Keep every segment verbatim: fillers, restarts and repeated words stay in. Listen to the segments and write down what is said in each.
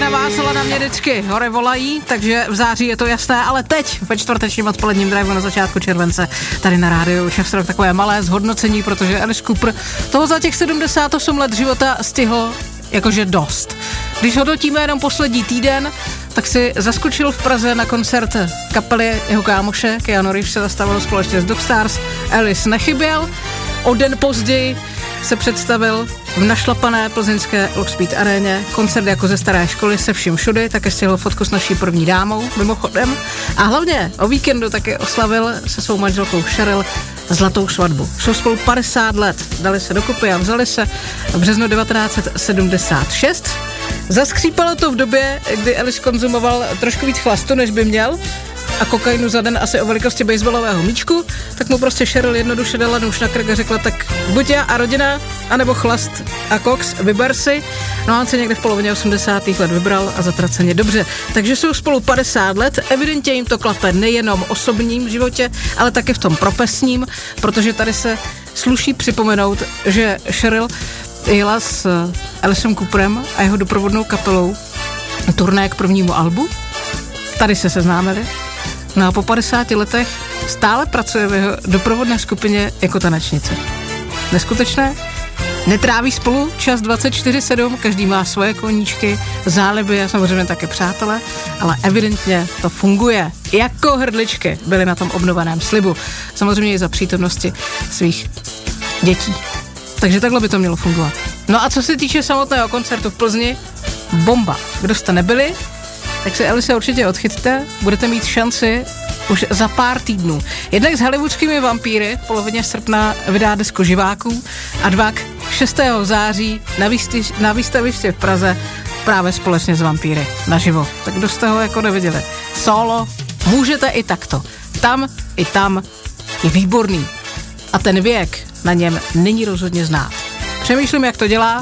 na vás, ale na mě vždycky hore volají, takže v září je to jasné, ale teď ve čtvrtečním odpoledním drive na začátku července tady na rádiu čas rok takové malé zhodnocení, protože Alice Cooper toho za těch sedmdesát osm let života stihl jakože dost. Když hodnotíme jenom poslední týden, tak si zaskočil v Praze na koncert kapely jeho kámoše, Keanu Reeves se zastavil společně s Dog Stars, Alice nechyběl, o den později se představil v našlapané plzeňské Lockspeed aréně, koncert jako ze staré školy se vším všudy, také stihl fotku s naší první dámou, mimochodem, a hlavně o víkendu také oslavil se svou manželkou Cheryl zlatou svatbu. Jsou spolu padesát let, dali se dokupy a vzali se v březnu devatenáct set sedmdesát šest. Zaskřípalo to v době, kdy Alice konzumoval trošku víc chlastu, než by měl, a kokainu za den asi o velikosti baseballového míčku, tak mu prostě Cheryl jednoduše dala nůž na krk a řekla, tak buď já a rodina, anebo chlast a koks, vyber si. No a on se někde v polovině osmdesátých let vybral a zatraceně dobře. Takže jsou spolu padesát let, evidentně jim to klape nejenom v osobním životě, ale také v tom profesním, protože tady se sluší připomenout, že Cheryl jela s Alicem Cooperem a jeho doprovodnou kapelou turné k prvnímu albu. Tady se seznámili. No a po padesáti letech stále pracuje v jeho doprovodné skupině jako tanečnice. Neskutečné? Netráví spolu čas dvacet čtyři sedm, každý má svoje koníčky, záliby a samozřejmě také přátelé, ale evidentně to funguje. Jako hrdličky byly na tom obnoveném slibu. Samozřejmě i za přítomnosti svých dětí. Takže takhle by to mělo fungovat. No a co se týče samotného koncertu v Plzni, bomba. Kdo jste nebyli, tak si Alice určitě odchyťte, budete mít šanci už za pár týdnů. Jednak s hollywoodskými vampíry v polovině srpna vydá desku živáků a dvak šestého září na, výstiž, na výstaviště v Praze právě společně s vampíry naživo. Tak kdo jste ho jako neviděli? Solo, můžete i takto. Tam i tam je výborný. A ten věk na něm není rozhodně znát. Přemýšlím, jak to dělá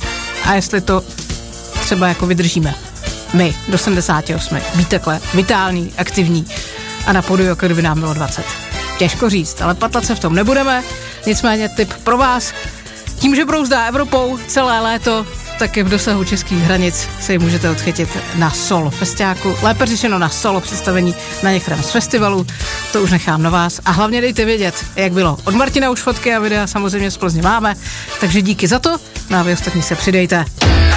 a jestli to třeba jako vydržíme. My do sedmdesáti osmi být takhle vitální, aktivní a na pódiu, jako kdyby nám bylo dvacet. Těžko říct, ale patlat se v tom nebudeme, nicméně tip pro vás. Tím, že brouzdá Evropou celé léto, tak je v dosahu českých hranic se ji můžete odchytit na solo festiáku, lépe řečeno na solo představení na některém z festivalů, to už nechám na vás a hlavně dejte vědět, jak bylo. Od Martina už fotky a videa samozřejmě z Plzně máme, takže díky za to, no a vy ostatní se přidejte.